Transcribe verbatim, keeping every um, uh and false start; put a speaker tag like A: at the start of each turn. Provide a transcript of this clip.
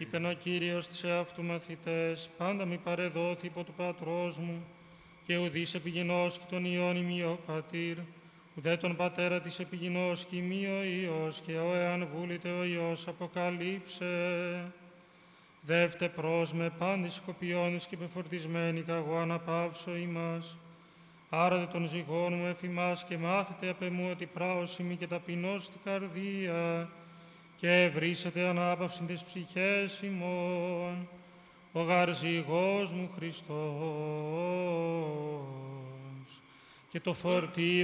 A: Είπεν ο Κύριος της εαυτού μαθητές, πάντα μη παρεδόθη υπό του Πατρός μου, και ουδείς επιγεινώσκει τον Υιόν ημί ο Πατήρ, ουδέ τον Πατέρα της επιγεινώσκει ημί ο Υιός, και ο εάν βούλητε ο Υιός αποκαλύψε. Δεύτε προς με πάντης κοπιώνες και πεφορτισμένοι καγώ αναπαύσω ημάς. Άρατε των ζυγών μου εφημάς και μάθετε απ' εμού ότι πράος ημί και ταπεινός στην καρδία, και ευρύσετε ανάπαυσιν τες ψυχές ημών. Ο γάρ ζυγός μου Χριστός, και το φορτίο